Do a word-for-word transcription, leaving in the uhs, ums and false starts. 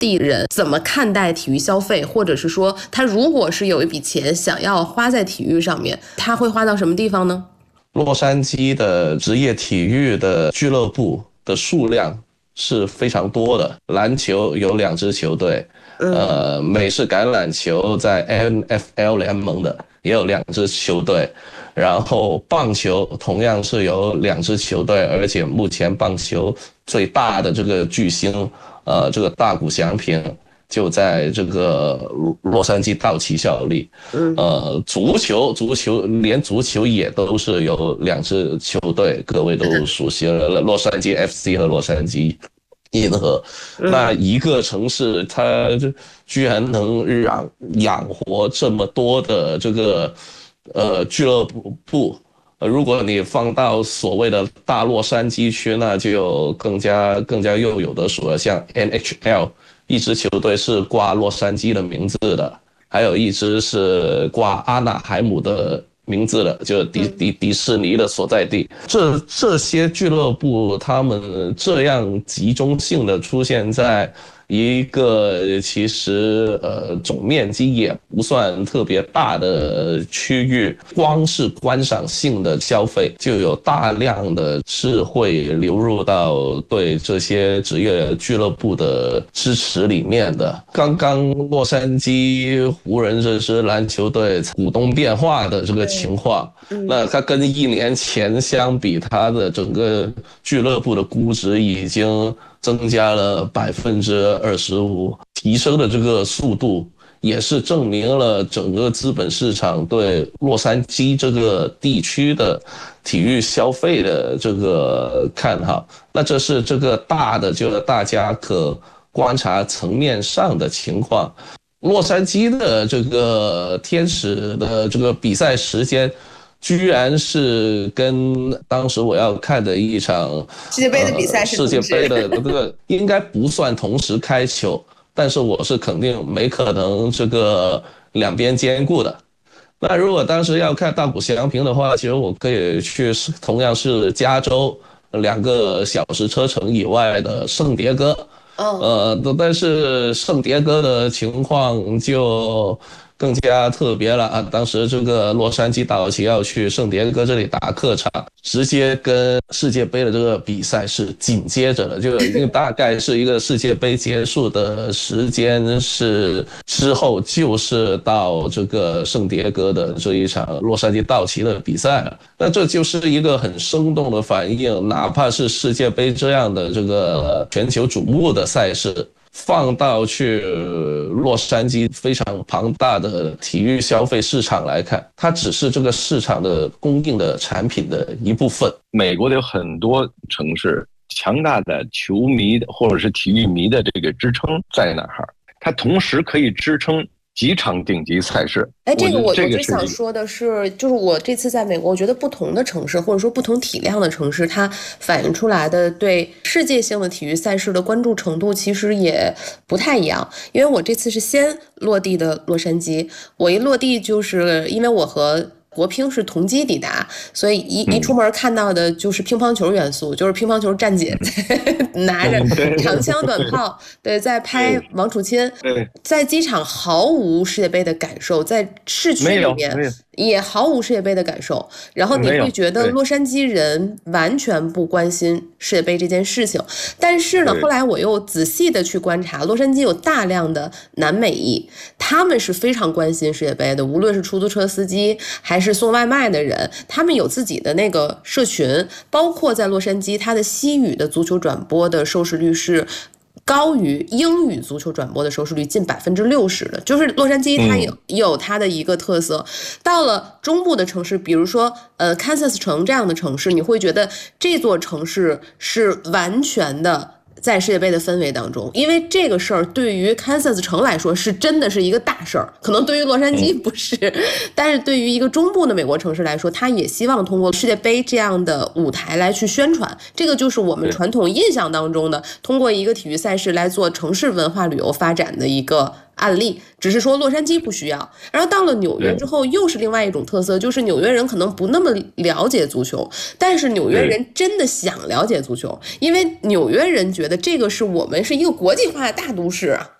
地人怎么看待体育消费，或者是说他如果是有一笔钱想要花在体育上面，他会花到什么地方呢？ 洛杉矶的职业体育的俱乐部的数量是非常多的，篮球有两支球队，呃，美式橄榄球在 N F L 联盟的也有两支球队，然后棒球同样是有两支球队，而且目前棒球最大的这个巨星，呃，这个大谷翔平就在这个洛杉矶道奇效力。呃，足球，足球连足球也都是有两支球队，各位都熟悉了，洛杉矶 F C 和洛杉矶银河。那一个城市，它居然能养养活这么多的这个呃俱乐部。呃，如果你放到所谓的大洛杉矶区，那就更加更加又有的数了。像 N H L， 一支球队是挂洛杉矶的名字的，还有一支是挂阿纳海姆的名字的，就是迪迪迪士尼的所在地。这这些俱乐部，他们这样集中性的出现在一个其实呃总面积也不算特别大的区域，光是观赏性的消费就有大量的是会流入到对这些职业俱乐部的支持里面的。刚刚洛杉矶湖人这支篮球队股东变化的这个情况，那它跟一年前相比，它的整个俱乐部的估值已经增加了百分之二十五，提升的这个速度也是证明了整个资本市场对洛杉矶这个地区的体育消费的这个看好。那这是这个大的，就是大家可观察层面上的情况。洛杉矶的这个天使的这个比赛时间，居然是跟当时我要看的一场世界杯的比赛是世界杯的这个应该不算同时开球，但是我是肯定没可能这个两边兼顾的。那如果当时要看大谷翔平的话，其实我可以去同样是加州两个小时车程以外的圣迭戈。呃，但是圣迭戈的情况就更加特别了啊！当时这个洛杉矶道奇要去圣迭戈这里打客场，直接跟世界杯的这个比赛是紧接着的，就大概是一个世界杯结束的时间是之后就是到这个圣迭戈的这一场洛杉矶道奇的比赛了。那这就是一个很生动的反应，哪怕是世界杯这样的这个全球瞩目的赛事，放到去洛杉矶非常庞大的体育消费市场来看，它只是这个市场的供应的产品的一部分。 美国的有很多城市，强大的球迷或者是体育迷的这个支撑在哪儿？它同时可以支撑几场顶级赛事。 哎，这个我我就想说的是，就是我这次在美国，我觉得不同的城市或者说不同体量的城市，它反映出来的对世界性的体育赛事的关注程度其实也不太一样。因为我这次是先落地的洛杉矶，我一落地就是因为我和国乒是同机抵达，所以一一出门看到的就是乒乓球元素，就是乒乓球站姐拿着长枪短炮，对，在拍王楚钦。在机场毫无世界杯的感受，在市区里面也毫无世界杯的感受。然后你会觉得洛杉矶人完全不关心世界杯这件事情。但是呢，后来我又仔细的去观察，洛杉矶有大量的南美裔，他们是非常关心世界杯的，无论是出租车司机还是送外卖的人，他们有自己的那个社群，包括在洛杉矶，它的西语的足球转播的收视率是高于英语足球转播的收视率近百分之六十的，就是洛杉矶它有有它的一个特色。到了中部的城市，比如说呃堪萨斯城这样的城市，你会觉得这座城市是完全的在世界杯的氛围当中，因为这个事儿对于堪萨斯城来说是真的是一个大事儿，可能对于洛杉矶不是，但是对于一个中部的美国城市来说，他也希望通过世界杯这样的舞台来去宣传，这个就是我们传统印象当中的通过一个体育赛事来做城市文化旅游发展的一个案例，只是说洛杉矶不需要。然后到了纽约之后，又是另外一种特色，就是纽约人可能不那么了解足球，但是纽约人真的想了解足球，因为纽约人觉得这个是我们是一个国际化的大都市啊。